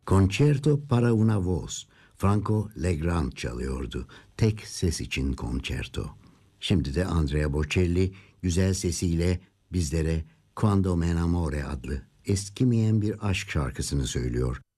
Concerto para una voz. Franco Legrand çalıyordu. Tek ses için konçerto. Şimdi de Andrea Bocelli güzel sesiyle bizlere Quando me enamore adlı eskimeyen bir aşk şarkısını söylüyor.